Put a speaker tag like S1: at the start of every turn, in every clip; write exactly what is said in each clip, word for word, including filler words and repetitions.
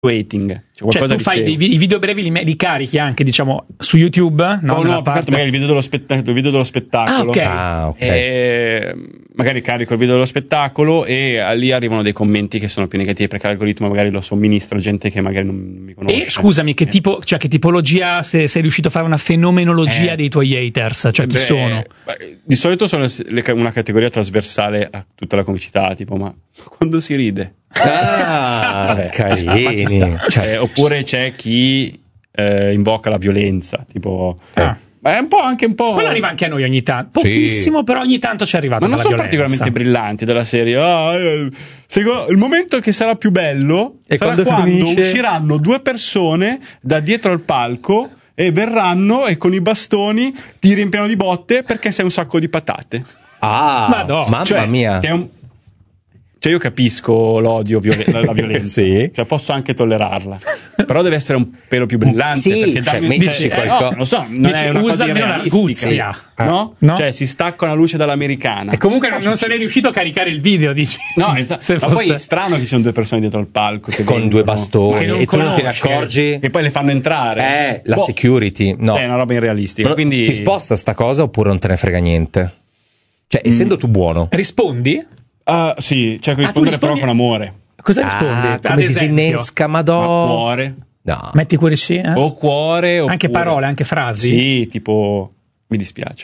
S1: waiting, cioè,
S2: cioè tu fai dei, i video brevi li, li carichi anche, diciamo, su YouTube, no?
S1: Oh, no, parte... magari il video dello spettacolo, il video dello spettacolo.
S2: Ah, okay.
S3: Ah, okay.
S1: E magari carico il video dello spettacolo e lì arrivano dei commenti che sono più negativi perché l'algoritmo magari lo somministra gente che magari non mi conosce.
S2: E scusami, che tipo, cioè che tipologia, se sei riuscito a fare una fenomenologia eh. dei tuoi haters, cioè chi beh, sono?
S1: Beh, di solito sono le, una categoria trasversale a tutta la comicità, tipo ma quando si ride.
S3: Ah, vabbè, carini.
S1: Sta, cioè, eh, oppure c'è chi eh, invoca la violenza, tipo
S2: ah.
S1: ma è un po' anche un po'.
S2: Quello arriva anche a noi ogni tanto, pochissimo, sì. Però ogni tanto ci è arrivato.
S1: Ma non sono
S2: violenza.
S1: particolarmente brillanti della serie. Ah, eh, secondo, il momento che sarà più bello e sarà quando, quando finisce... usciranno due persone da dietro al palco e verranno e con i bastoni ti riempiano di botte perché sei un sacco di patate.
S3: Ah,
S2: Madonna.
S3: Mamma
S1: cioè,
S3: mia.
S1: Che è un... Cioè io capisco l'odio, violen- la violenza,
S3: sì.
S1: Cioè posso anche tollerarla, però deve essere un pelo più brillante.
S3: Sì,
S1: perché
S3: cioè,
S1: dammi,
S3: dici
S1: cioè,
S3: qualcosa.
S1: eh, no, non so, non
S2: dici,
S1: è una
S2: usa
S1: cosa
S2: realistica,
S1: no?
S2: no?
S1: Cioè si stacca una luce dall'americana.
S2: E comunque non, non sarei riuscito a caricare il video, dici?
S1: No, esatto. Ma
S2: fosse...
S1: poi è strano che ci sono due persone dietro al palco che
S3: con
S1: vengono,
S3: due bastoni
S2: e
S3: tu non te ne accorgi
S1: e poi le fanno entrare.
S3: Eh, la
S1: boh.
S3: security, no.
S1: È una roba irrealistica.
S3: Ma
S1: quindi
S3: ti sposta sta cosa oppure non te ne frega niente? Cioè, essendo mm. tu buono.
S2: Rispondi?
S1: Uh, sì, cioè che
S2: ah,
S1: rispondere
S2: rispondi...
S1: però con amore.
S2: Cosa rispondi?
S3: Ah, come disinnesca, madò.
S1: Ma cuore.
S3: No.
S2: Metti cuoricino? Eh?
S1: O cuore oppure...
S2: Anche parole, anche frasi?
S1: Sì, tipo mi dispiace.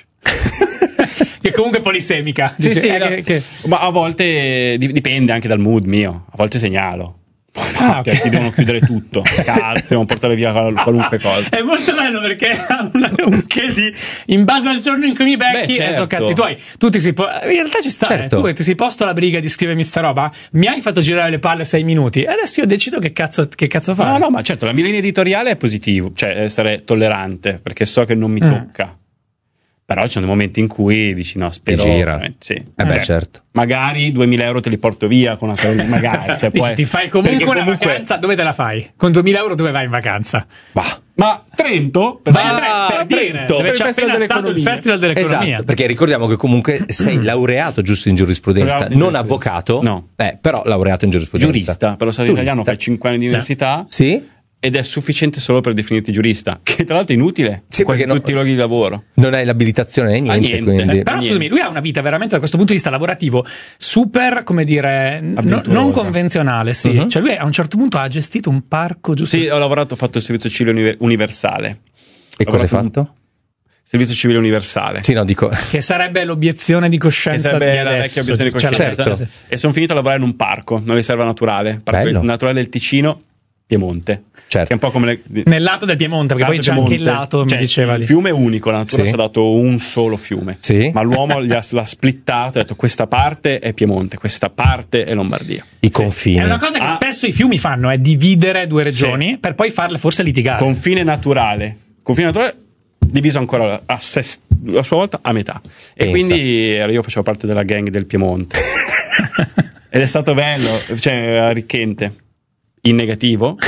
S2: Che comunque è polisemica.
S1: Sì,
S2: dice,
S1: sì,
S2: eh,
S1: no,
S2: che, che...
S1: ma a volte dipende anche dal mood mio. A volte segnalo.
S2: Ah,
S1: cioè,
S2: okay.
S1: ti devono chiudere tutto, cazzo, devono portare via qualunque cosa.
S2: È molto bello perché ha un che di in base al giorno in cui mi becchi,
S1: beh, certo.
S2: E sono cazzi tuoi. Tu ti sei po- in realtà ci sta,
S3: certo.
S2: eh. Tu ti sei posto la briga di scrivermi sta roba, mi hai fatto girare le palle sei minuti e adesso io decido che cazzo, che cazzo fare.
S1: No, no, ma certo, la mia linea editoriale è positivo, cioè essere tollerante, perché so che non mi
S2: mm.
S1: tocca. Però ci sono dei momenti in cui dici no, spero.
S3: Ti gira.
S1: Sì.
S3: Eh beh, certo.
S1: Magari duemila euro te li porto via con una magari. Cioè,
S2: dici,
S1: poi...
S2: ti fai comunque
S1: perché
S2: una
S1: comunque...
S2: vacanza, dove te la fai? Con duemila euro dove vai in vacanza?
S1: Bah. Ma Trento? Per
S2: Vai
S1: dire,
S2: a Trento, per dire, dove
S1: per
S2: c'è appena stato il Festival dell'Economia.
S3: Esatto, perché ricordiamo che comunque sei laureato giusto in giurisprudenza, non avvocato,
S1: no.
S3: eh, però laureato in giurisprudenza.
S1: Giurista, per lo Stato italiano fai cinque anni di università.
S3: Sì.
S1: Ed è sufficiente solo per definirti giurista, che tra l'altro è inutile,
S3: sì,
S1: quasi
S3: no,
S1: tutti i luoghi di lavoro.
S3: Non hai l'abilitazione né niente,
S1: niente.
S3: quindi...
S2: Eh, però scusami, lui ha una vita veramente da questo punto di vista lavorativo super, come dire, no, non convenzionale, sì. Uh-huh. Cioè lui a un certo punto ha gestito un parco, giusto?
S1: Sì, ho lavorato, ho fatto il servizio civile universale.
S3: E cosa hai fatto?
S1: Un... Servizio civile universale.
S3: Sì, no, dico...
S2: Che sarebbe l'obiezione di coscienza
S1: che sarebbe
S2: di
S1: la
S2: adesso,
S1: vecchia obiezione di coscienza.
S3: Certo.
S1: E sono finito a lavorare in un parco, non riserva naturale, parco
S3: Bello.
S1: naturale del Ticino, Piemonte.
S3: Certo.
S1: Che è un po' come le...
S2: nel lato del Piemonte, perché poi c'è
S1: Piemonte.
S2: anche il lato,
S1: cioè,
S2: mi diceva
S1: il
S2: lì.
S1: fiume è unico, la natura
S3: sì.
S1: ci ha dato un solo fiume.
S3: Sì.
S1: Ma l'uomo gli ha, l'ha splittato, ha detto questa parte è Piemonte, questa parte è Lombardia.
S3: I confini.
S2: È una cosa che
S1: Ah.
S2: spesso i fiumi fanno, è dividere due regioni
S1: Sì.
S2: per poi farle forse litigare.
S1: Confine naturale. Confine naturale diviso ancora a, sé, a sua volta a metà. E
S3: Pensa.
S1: quindi io facevo parte della gang del Piemonte. Ed è stato bello, cioè arricchente. In negativo.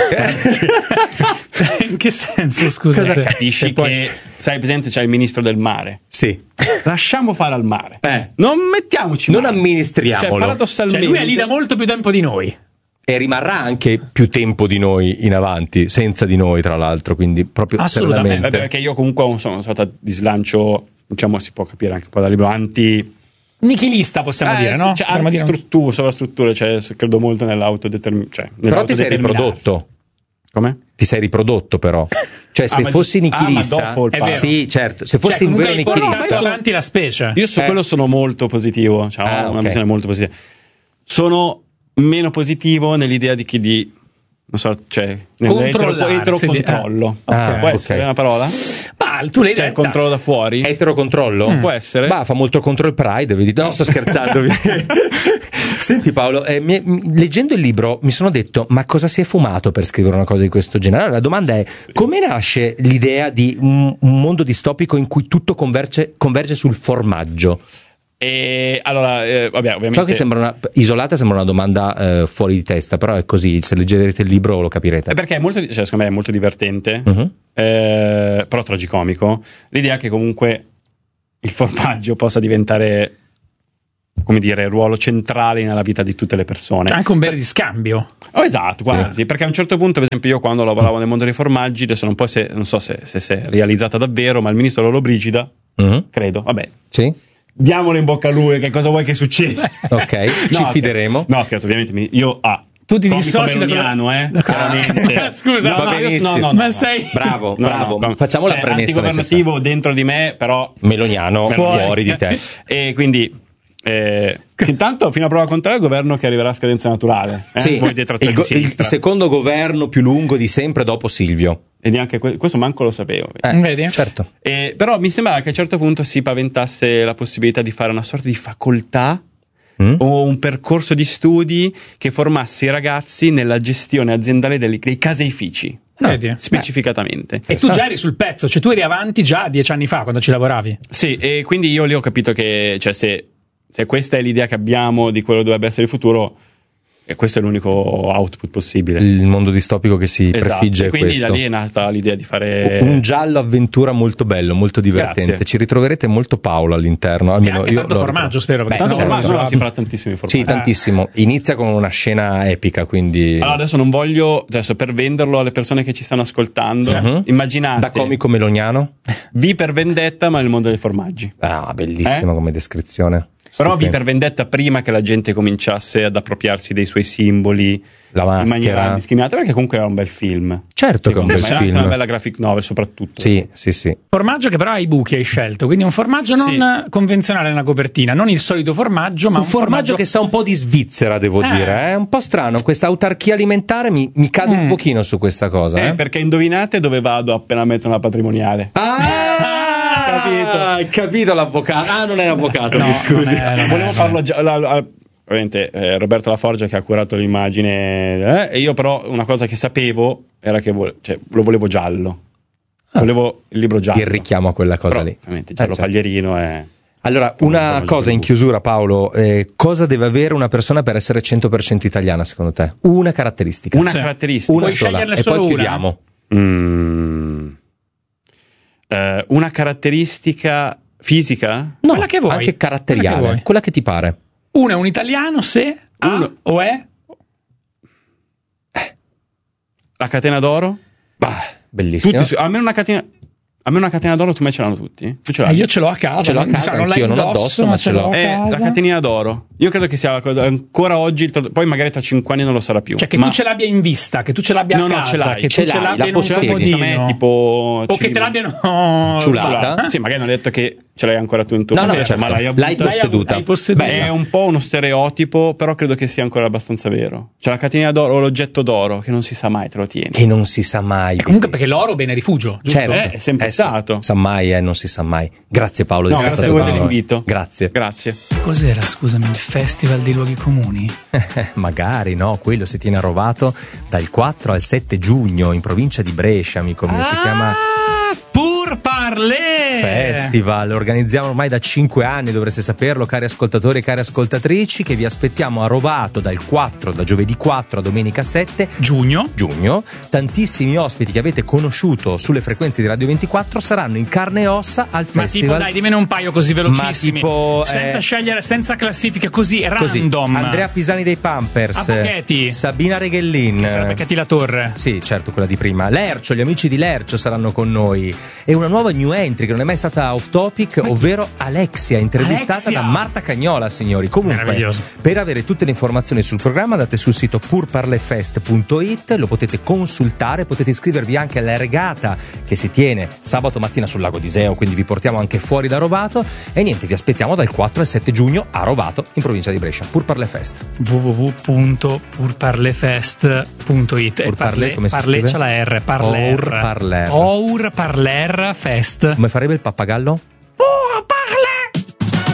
S2: In che senso, scusa?
S1: Cosa
S2: se,
S1: capisci
S2: se poi...
S1: che sai presente c'è il ministro del mare?
S3: Sì.
S1: Lasciamo fare al mare.
S3: Eh.
S1: Non mettiamoci
S3: Non
S1: male.
S3: amministriamolo.
S1: Cioè, paradossalmente.
S2: Cioè lui è lì da molto più tempo di noi.
S3: E rimarrà anche più tempo di noi in avanti, senza di noi tra l'altro, quindi proprio
S2: Assolutamente.
S3: serenamente.
S1: Perché io comunque sono stata di slancio, diciamo si può capire anche un po' dal libro, anti...
S2: Nichilista possiamo
S1: Eh,
S2: dire,
S1: sì,
S2: no?
S1: cioè,
S2: Potremmo dire-
S1: antistruttura, sovrastrutture, cioè credo molto nell'autodeterminazione. Cioè,
S3: Però ti sei riprodotto.
S1: Come?
S3: Ti sei riprodotto però. Cioè se
S1: Ah, ma-
S3: fossi nichilista...
S1: ah, ma dopo il
S2: È
S1: passo.
S2: vero.
S3: Sì, certo. Se fossi
S2: cioè,
S3: un
S2: comunque
S3: vero
S2: hai portato
S3: nichilista...
S2: avanti la specie.
S1: Io su
S3: Eh.
S1: quello sono molto positivo, cioè,
S3: Ah,
S1: ho una
S3: ok.
S1: visione molto positiva. Sono meno positivo nell'idea di chi di non so, cioè
S2: Controllare,
S1: eterocontrollo.
S2: sì, eh.
S3: Ah,
S1: può
S3: ok.
S1: essere una parola?
S2: Ma tu l'hai
S1: Cioè
S2: detta.
S1: controllo da fuori?
S3: Eterocontrollo?
S1: Mm. Può essere?
S3: Bah, fa molto contro il Pride, vedi? No, sto scherzando. Senti Paolo, eh, mi, mi- leggendo il libro mi sono detto, ma cosa si è fumato per scrivere una cosa di questo genere? Allora, la domanda è, come nasce l'idea di un, un mondo distopico in cui tutto converge, converge sul formaggio?
S1: E allora, eh, vabbè, ovviamente.
S3: So che sembra una, isolata sembra una domanda eh, fuori di testa, però è così, se leggerete il libro lo capirete.
S1: È perché è molto, cioè, secondo me è molto divertente,
S3: Mhm.
S1: eh, però tragicomico. L'idea che comunque il formaggio possa diventare come dire, ruolo centrale nella vita di tutte le persone.
S2: C'è anche un bel di scambio.
S1: Oh, esatto, quasi, sì. Perché a un certo punto, per esempio, io quando lavoravo nel mondo dei formaggi, adesso non, se, non so se, se si è realizzata davvero, ma il ministro Lollobrigida, mm-hmm. credo, vabbè,
S3: sì.
S1: diamolo in bocca a lui, che cosa vuoi che succeda?
S3: Ok,
S1: no,
S3: ci fideremo.
S1: No, scherzo, ovviamente io ah,
S2: tu ti dissoci da quello...
S1: eh, chiaramente.
S2: Scusa,
S3: no, va benissimo.
S1: No, no, no,
S2: ma
S1: no.
S2: sei
S3: bravo,
S1: no,
S3: bravo.
S1: No, no.
S3: Facciamo
S1: cioè,
S3: la premessa
S1: antigovernativo
S3: necessaria.
S1: Dentro di me, però
S3: meloniano fuori, fuori di te.
S1: E quindi Eh, intanto fino a prova contraria il governo che arriverà a scadenza naturale, eh?
S3: Sì,
S1: Voi dietro
S3: il, go- il secondo governo più lungo di sempre dopo Silvio,
S1: e neanche que- questo manco lo sapevo,
S3: eh, vedi? Certo.
S1: Eh, però mi sembrava che a un certo punto si paventasse la possibilità di fare una sorta di facoltà mm? o un percorso di studi che formasse i ragazzi nella gestione aziendale dei, dei caseifici. No, specificatamente.
S2: E tu già eri sul pezzo, cioè tu eri avanti già dieci anni fa quando ci lavoravi.
S1: Sì, e quindi io lì ho capito che, cioè, se Se questa è l'idea che abbiamo di quello che dovrebbe essere il futuro, e questo è l'unico output possibile.
S3: Il mondo distopico che si esatto. prefigge
S1: e quindi
S3: questo.
S1: da lì è nata l'idea di fare
S3: un giallo avventura molto bello, molto divertente.
S1: Grazie.
S3: Ci ritroverete molto Paolo all'interno. Almeno
S2: e anche
S3: io
S2: tanto formaggio, spero.
S1: Beh, tanto
S2: certo.
S1: formaggio, no, si parla tantissimo di formaggio.
S3: Sì, tantissimo. Inizia con una scena epica, quindi.
S1: Allora adesso non voglio, adesso per venderlo alle persone che ci stanno ascoltando, uh-huh. immaginate
S3: da comico meloniano,
S1: V per Vendetta, ma nel mondo dei formaggi.
S3: Ah, bellissima eh? come descrizione.
S1: Però V per Vendetta prima che la gente cominciasse ad appropriarsi dei suoi simboli,
S3: la maschera,
S1: in maniera indiscriminata, perché comunque è un bel film.
S3: Certo che è un bel
S1: me,
S3: film.
S1: È anche una bella graphic novel soprattutto.
S3: Sì, sì, sì.
S2: Formaggio che però ha i buchi hai scelto, quindi un formaggio non sì. convenzionale nella copertina, non il solito formaggio, ma
S3: un,
S2: un
S3: formaggio,
S2: formaggio
S3: che sa un po' di Svizzera, devo
S2: eh.
S3: dire. È un po' strano, questa autarchia alimentare mi, mi cade mm. un pochino su questa cosa.
S1: Eh,
S3: eh?
S1: perché indovinate dove vado appena metto una patrimoniale?
S3: Ah! Capito. Hai capito l'avvocato? Ah, non è l'avvocato, no, mi scusi.
S1: Non è, non Volevo farlo già. La, la, ovviamente eh, Roberto Laforgia che ha curato l'immagine, eh, e io però una cosa che sapevo era che vo- cioè, lo volevo giallo. Volevo il libro giallo.
S3: Il richiamo a quella cosa
S1: però,
S3: lì.
S1: Ovviamente giallo eh, certo. paglierino è.
S3: Allora, una cosa in chiusura, Paolo, eh, cosa deve avere una persona per essere cento per cento italiana, secondo te? Una caratteristica.
S1: Una sì. caratteristica.
S3: Una
S2: Puoi
S3: sola. E poi
S2: una.
S3: chiudiamo.
S1: Mm. Uh, una caratteristica fisica?
S2: No, quella che vuoi.
S3: Anche caratteriale,
S2: quella che,
S3: quella che ti pare.
S2: Uno è un italiano se
S1: Uno.
S2: ha o è
S1: eh. La catena d'oro?
S3: Bah, bellissimo.
S1: Tutti, almeno una catena. A me una catena d'oro tu me ce l'hanno tutti? Tu ce l'hai?
S2: Eh, io ce l'ho a casa.
S3: Ce l'ho a casa,
S2: non
S3: anch'io,
S2: non
S3: non addosso, ma ce l'ho.
S1: Eh, la catenina d'oro. Io credo che sia la cosa ancora oggi, poi magari tra cinque anni non lo sarà più.
S2: Cioè che
S1: ma...
S2: tu ce l'abbia in vista, che tu ce l'abbia
S1: no,
S2: a
S1: no,
S2: casa,
S1: ce l'hai,
S2: che
S3: ce
S2: tu
S3: l'hai,
S2: ce l'abbia
S3: la
S2: in un
S3: possiedi.
S2: comodino.
S1: Tipo
S2: o che te l'abbiano
S3: ciulata.
S1: Sì, magari non hai detto che ce l'hai ancora tu in tuo
S3: no,
S1: possesso,
S3: no, certo.
S1: ma l'hai avuta.
S3: L'hai posseduta.
S2: L'hai posseduta.
S1: Beh, è un po' uno stereotipo, però credo che sia ancora abbastanza vero. Cioè la catenina d'oro o l'oggetto d'oro che non si sa mai te lo tieni.
S3: Che non si sa mai.
S2: E comunque perché l'oro bene rifugio, giusto?
S3: Certo.
S1: Eh, è sempre
S3: eh,
S1: stato.
S3: Sa mai, eh, non si sa mai. Grazie Paolo
S1: no,
S3: di essere
S1: stato
S3: stato
S1: con noi. Dell'invito.
S3: Grazie.
S1: Grazie.
S2: Cos'era, scusami, il Festival dei Luoghi Comuni?
S3: Magari, no, quello si tiene a Rovato dal quattro al sette giugno in provincia di Brescia, amico mio, ah, si chiama
S2: Pour Parler
S3: Festival. Organizziamo ormai da cinque anni, dovreste saperlo, cari ascoltatori e cari ascoltatrici, che vi aspettiamo a Rovato dal quattro, da giovedì quattro a domenica sette
S2: giugno.
S3: giugno. Tantissimi ospiti che avete conosciuto sulle frequenze di Radio ventiquattro saranno in carne e ossa al
S2: ma
S3: festival.
S2: Ma tipo, dai, dimmene un paio così velocissimi.
S3: Ma tipo,
S2: senza
S3: eh,
S2: scegliere, senza classifiche, così,
S3: così
S2: random.
S3: Andrea Pisani dei Pampers,
S2: Apocchetti,
S3: Sabina Reghellin,
S2: che sarà Becchetti La Torre.
S3: Sì, certo, quella di prima. Lercio, gli amici di Lercio saranno con noi. E una nuova new entry che non è mai stata off topic, ma ovvero Alexia, intervistata
S2: Alexia.
S3: da Marta Cagnola, signori. Comunque, per avere tutte le informazioni sul programma andate sul sito pour parler fest punto it, lo potete consultare, potete iscrivervi anche alla regata che si tiene sabato mattina sul lago di Iseo, quindi vi portiamo anche fuori da Rovato. E niente, vi aspettiamo dal quattro al sette giugno a Rovato, in provincia di Brescia. Pour Parler Fest.
S2: w w w punto pour parler fest punto it.
S3: Pour Parler, come si
S2: parler
S3: scrive?
S2: c'è la R, Parler.
S3: Pour Parler.
S2: Pour Parler Fest.
S3: Come farebbe il pappagallo?